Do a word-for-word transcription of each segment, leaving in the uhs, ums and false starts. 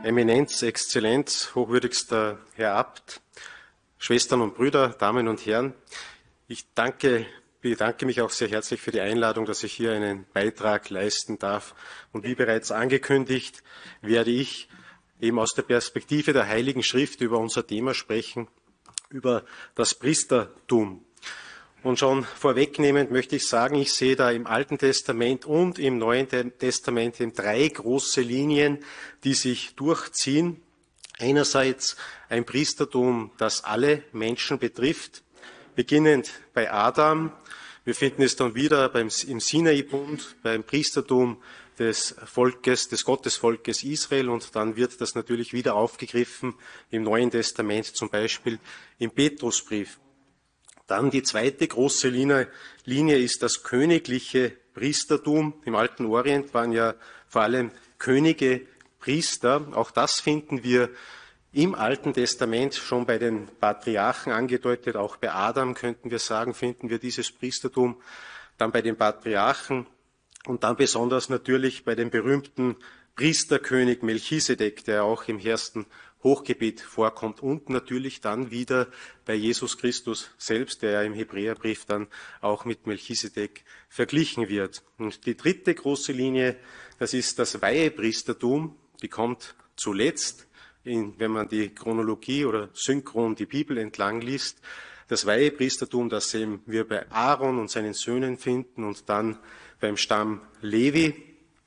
Eminenz, Exzellenz, hochwürdigster Herr Abt, Schwestern und Brüder, Damen und Herren, ich danke, bedanke mich auch sehr herzlich für die Einladung, dass ich hier einen Beitrag leisten darf. Und wie bereits angekündigt, werde ich eben aus der Perspektive der Heiligen Schrift über unser Thema sprechen, über das Priestertum. Und schon vorwegnehmend möchte ich sagen, ich sehe da im Alten Testament und im Neuen Testament eben drei große Linien, die sich durchziehen. Einerseits ein Priestertum, das alle Menschen betrifft, beginnend bei Adam. Wir finden es dann wieder beim, im Sinai-Bund, beim Priestertum des Volkes, des Gottesvolkes Israel, und dann wird das natürlich wieder aufgegriffen im Neuen Testament, zum Beispiel im Petrusbrief. Dann die zweite große Linie, Linie ist das königliche Priestertum. Im alten Orient waren ja vor allem Könige Priester. Auch das finden wir im Alten Testament schon bei den Patriarchen angedeutet. Auch bei Adam könnten wir sagen, finden wir dieses Priestertum. Dann bei den Patriarchen und dann besonders natürlich bei dem berühmten Priesterkönig Melchisedek, der auch im ersten Hochgebet vorkommt, und natürlich dann wieder bei Jesus Christus selbst, der ja im Hebräerbrief dann auch mit Melchisedek verglichen wird. Und die dritte große Linie, das ist das Weihepriestertum, die kommt zuletzt, in, wenn man die Chronologie oder synchron die Bibel entlang liest. Das Weihepriestertum, das eben wir bei Aaron und seinen Söhnen finden und dann beim Stamm Levi.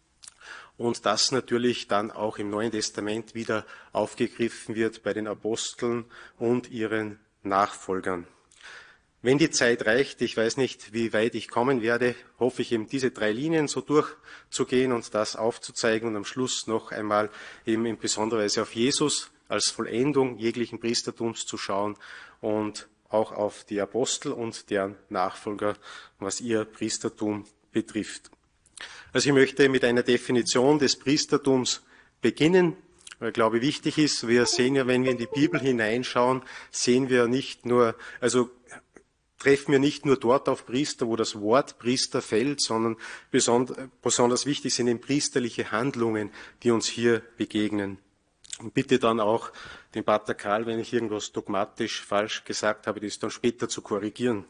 Und das natürlich dann auch im Neuen Testament wieder aufgegriffen wird bei den Aposteln und ihren Nachfolgern. Wenn die Zeit reicht, ich weiß nicht, wie weit ich kommen werde, hoffe ich eben diese drei Linien so durchzugehen und das aufzuzeigen und am Schluss noch einmal eben in besonderer Weise auf Jesus als Vollendung jeglichen Priestertums zu schauen und auch auf die Apostel und deren Nachfolger, was ihr Priestertum betrifft. Also ich möchte mit einer Definition des Priestertums beginnen, weil, glaube ich, wichtig ist. Wir sehen ja, wenn wir in die Bibel hineinschauen, sehen wir nicht nur, also treffen wir nicht nur dort auf Priester, wo das Wort Priester fällt, sondern besonders wichtig sind eben priesterliche Handlungen, die uns hier begegnen. Und bitte dann auch den Pater Karl, wenn ich irgendwas dogmatisch falsch gesagt habe, das dann später zu korrigieren.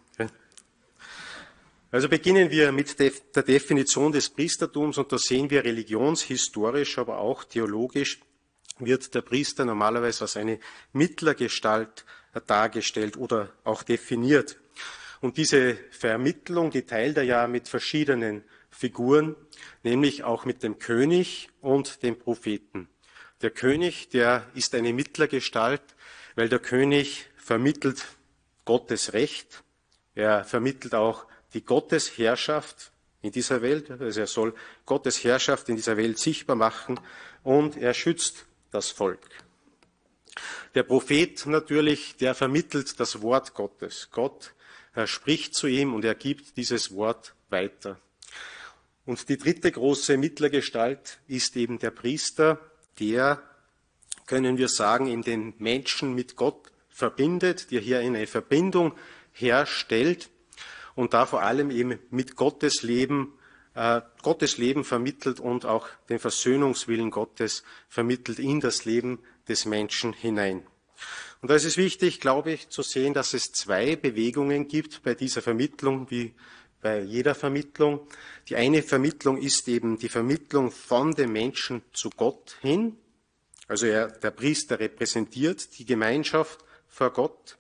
Also beginnen wir mit der Definition des Priestertums, und da sehen wir religionshistorisch, aber auch theologisch wird der Priester normalerweise als eine Mittlergestalt dargestellt oder auch definiert. Und diese Vermittlung, die teilt er ja mit verschiedenen Figuren, nämlich auch mit dem König und dem Propheten. Der König, der ist eine Mittlergestalt, weil der König vermittelt Gottes Recht, er vermittelt auch die Gottesherrschaft in dieser Welt, also er soll Gottes Herrschaft in dieser Welt sichtbar machen, und er schützt das Volk. Der Prophet natürlich, der vermittelt das Wort Gottes. Gott er spricht zu ihm und er gibt dieses Wort weiter. Und die dritte große Mittlergestalt ist eben der Priester, der, können wir sagen, in den Menschen mit Gott verbindet, der hier eine Verbindung herstellt und da vor allem eben mit Gottes Leben, äh, Gottes Leben vermittelt und auch den Versöhnungswillen Gottes vermittelt in das Leben des Menschen hinein. Und da ist es wichtig, glaube ich, zu sehen, dass es zwei Bewegungen gibt bei dieser Vermittlung, wie bei jeder Vermittlung. Die eine Vermittlung ist eben die Vermittlung von dem Menschen zu Gott hin. Also er, der Priester repräsentiert die Gemeinschaft vor Gott.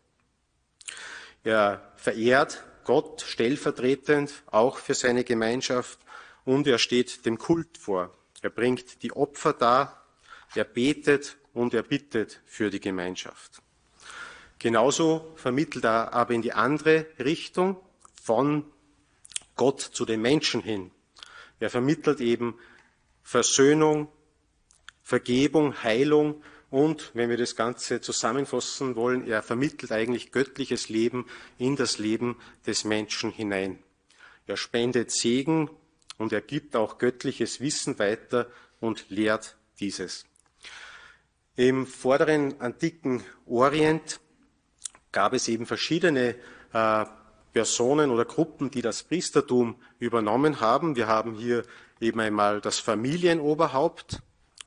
Er verehrt Gott stellvertretend auch für seine Gemeinschaft, und er steht dem Kult vor. Er bringt die Opfer dar, er betet und er bittet für die Gemeinschaft. Genauso vermittelt er aber in die andere Richtung von Gott zu den Menschen hin. Er vermittelt eben Versöhnung, Vergebung, Heilung und, wenn wir das Ganze zusammenfassen wollen, er vermittelt eigentlich göttliches Leben in das Leben des Menschen hinein. Er spendet Segen und er gibt auch göttliches Wissen weiter und lehrt dieses. Im vorderen antiken Orient gab es eben verschiedene äh, Personen oder Gruppen, die das Priestertum übernommen haben. Wir haben hier eben einmal das Familienoberhaupt,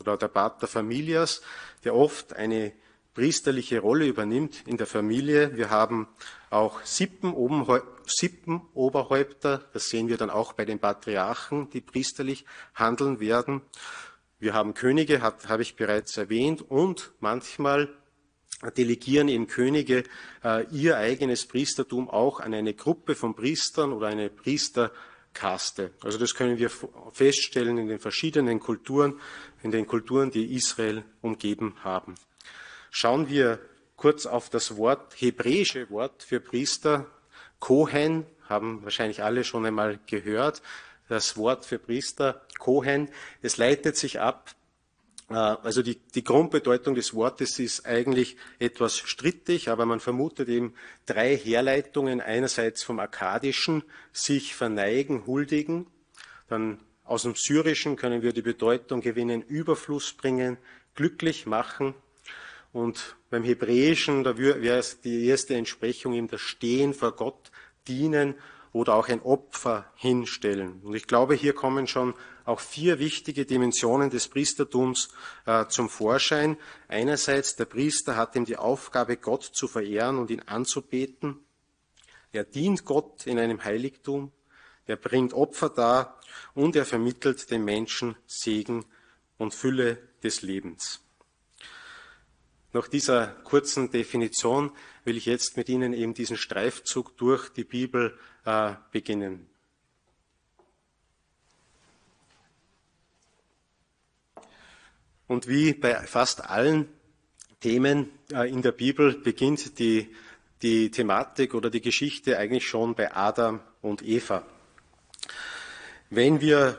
oder der Pater Familias, der oft eine priesterliche Rolle übernimmt in der Familie. Wir haben auch Sippenoberhäupter, das sehen wir dann auch bei den Patriarchen, die priesterlich handeln werden. Wir haben Könige, habe hab ich bereits erwähnt, und manchmal delegieren eben Könige äh, ihr eigenes Priestertum auch an eine Gruppe von Priestern oder eine Priesterkaste. Also das können wir feststellen in den verschiedenen Kulturen, in den Kulturen, die Israel umgeben haben. Schauen wir kurz auf das Wort, hebräische Wort für Priester. Kohen, haben wahrscheinlich alle schon einmal gehört. Das Wort für Priester, Kohen, es leitet sich ab. Also die, die Grundbedeutung des Wortes ist eigentlich etwas strittig, aber man vermutet eben drei Herleitungen. Einerseits vom Akkadischen, sich verneigen, huldigen. Dann aus dem Syrischen können wir die Bedeutung gewinnen, Überfluss bringen, glücklich machen. Und beim Hebräischen, da wäre es die erste Entsprechung eben das Stehen vor Gott, dienen oder auch ein Opfer hinstellen. Und ich glaube, hier kommen schon auch vier wichtige Dimensionen des Priestertums äh, zum Vorschein. Einerseits, der Priester hat ihm die Aufgabe, Gott zu verehren und ihn anzubeten. Er dient Gott in einem Heiligtum. Er bringt Opfer dar und er vermittelt den Menschen Segen und Fülle des Lebens. Nach dieser kurzen Definition will ich jetzt mit Ihnen eben diesen Streifzug durch die Bibel äh, beginnen. Und wie bei fast allen Themen äh, in der Bibel beginnt die, die Thematik oder die Geschichte eigentlich schon bei Adam und Eva. Wenn wir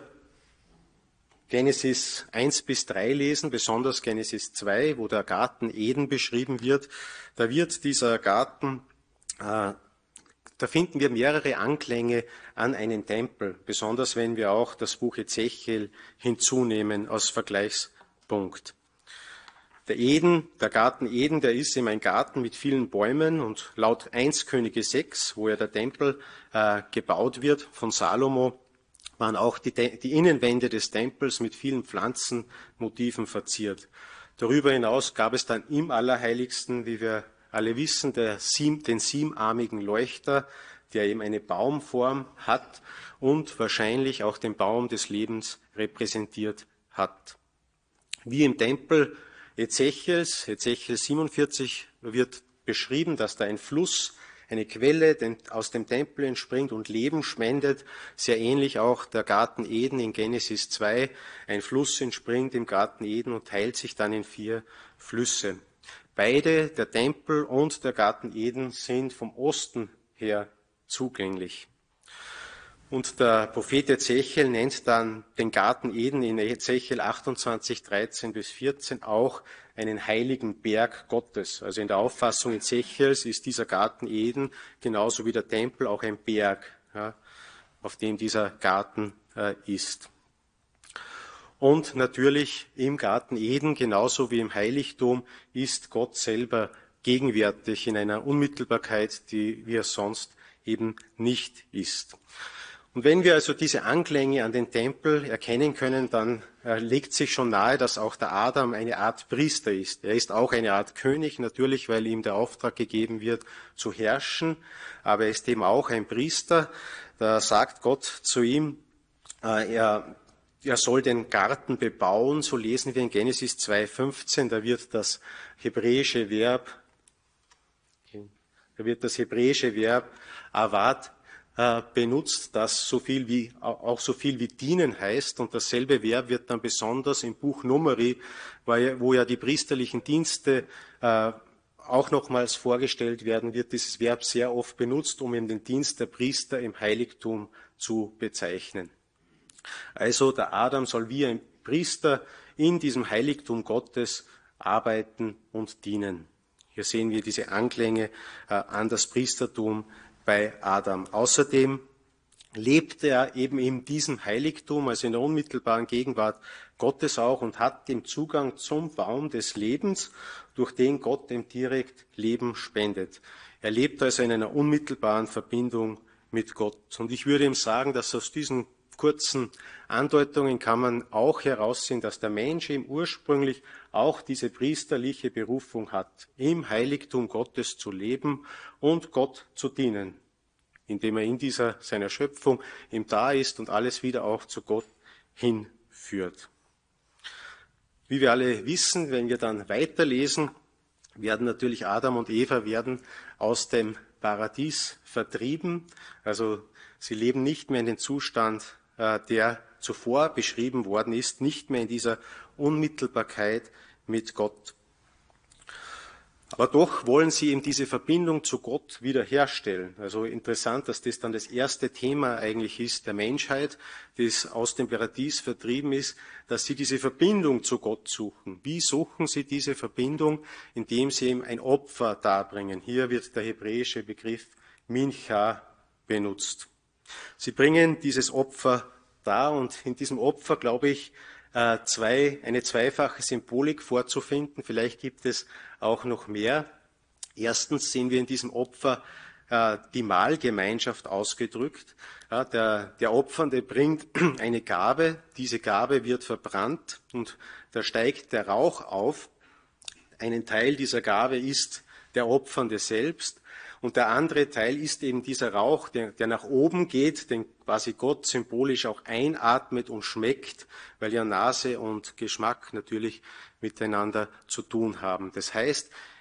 Genesis eins bis drei lesen, besonders Genesis zwei, wo der Garten Eden beschrieben wird, da wird dieser Garten, äh, da finden wir mehrere Anklänge an einen Tempel, besonders wenn wir auch das Buch Ezechiel hinzunehmen als Vergleichspunkt. Der Eden, der Garten Eden, der ist eben ein Garten mit vielen Bäumen und laut Erster Könige sechs, wo ja der Tempel äh, gebaut wird von Salomo, waren auch die, die Innenwände des Tempels mit vielen Pflanzenmotiven verziert. Darüber hinaus gab es dann im Allerheiligsten, wie wir alle wissen, der sieb, den siebenarmigen Leuchter, der eben eine Baumform hat und wahrscheinlich auch den Baum des Lebens repräsentiert hat. Wie im Tempel Ezechiels, Ezechiel siebenundvierzig, wird beschrieben, dass da ein Fluss, eine Quelle aus dem Tempel entspringt und Leben spendet. Sehr ähnlich auch der Garten Eden in Genesis zwei. Ein Fluss entspringt im Garten Eden und teilt sich dann in vier Flüsse. Beide, der Tempel und der Garten Eden, sind vom Osten her zugänglich. Und der Prophet Ezechiel nennt dann den Garten Eden in Ezechiel achtundzwanzig, dreizehn bis vierzehn auch einen heiligen Berg Gottes. Also in der Auffassung Ezechiels ist dieser Garten Eden genauso wie der Tempel auch ein Berg, ja, auf dem dieser Garten äh, ist. Und natürlich im Garten Eden, genauso wie im Heiligtum, ist Gott selber gegenwärtig in einer Unmittelbarkeit, die wie er sonst eben nicht ist. Und wenn wir also diese Anklänge an den Tempel erkennen können, dann äh, legt sich schon nahe, dass auch der Adam eine Art Priester ist. Er ist auch eine Art König, natürlich, weil ihm der Auftrag gegeben wird, zu herrschen. Aber er ist eben auch ein Priester. Da sagt Gott zu ihm, äh, er, er soll den Garten bebauen. So lesen wir in Genesis zwei fünfzehn. Da wird das hebräische Verb, da wird das hebräische Verb avad benutzt, das so viel wie, auch so viel wie dienen heißt. Und dasselbe Verb wird dann besonders im Buch Numeri, wo ja die priesterlichen Dienste äh, auch nochmals vorgestellt werden, wird dieses Verb sehr oft benutzt, um eben den Dienst der Priester im Heiligtum zu bezeichnen. Also der Adam soll wie ein Priester in diesem Heiligtum Gottes arbeiten und dienen. Hier sehen wir diese Anklänge äh, an das Priestertum bei Adam. Außerdem lebte er eben in diesem Heiligtum, also in der unmittelbaren Gegenwart Gottes auch, und hat den Zugang zum Baum des Lebens, durch den Gott ihm direkt Leben spendet. Er lebt also in einer unmittelbaren Verbindung mit Gott. Und ich würde ihm sagen, dass aus diesen kurzen Andeutungen kann man auch heraussehen, dass der Mensch eben ursprünglich auch diese priesterliche Berufung hat, im Heiligtum Gottes zu leben und Gott zu dienen, indem er in dieser seiner Schöpfung ihm da ist und alles wieder auch zu Gott hinführt. Wie wir alle wissen, wenn wir dann weiterlesen, werden natürlich Adam und Eva werden aus dem Paradies vertrieben. Also sie leben nicht mehr in den Zustand, der zuvor beschrieben worden ist, nicht mehr in dieser Unmittelbarkeit mit Gott. Aber doch wollen sie eben diese Verbindung zu Gott wiederherstellen. Also interessant, dass das dann das erste Thema eigentlich ist der Menschheit, das aus dem Paradies vertrieben ist, dass sie diese Verbindung zu Gott suchen. Wie suchen sie diese Verbindung? Indem sie eben ein Opfer darbringen. Hier wird der hebräische Begriff Mincha benutzt. Sie bringen dieses Opfer dar und in diesem Opfer, glaube ich, Zwei, eine zweifache Symbolik vorzufinden. Vielleicht gibt es auch noch mehr. Erstens sehen wir in diesem Opfer äh, die Mahlgemeinschaft ausgedrückt. Ja, der, der Opfernde bringt eine Gabe, diese Gabe wird verbrannt und da steigt der Rauch auf. Einen Teil dieser Gabe ist der Opfernde selbst. Und der andere Teil ist eben dieser Rauch, der, der nach oben geht, den quasi Gott symbolisch auch einatmet und schmeckt, weil ja Nase und Geschmack natürlich miteinander zu tun haben. Das heißt,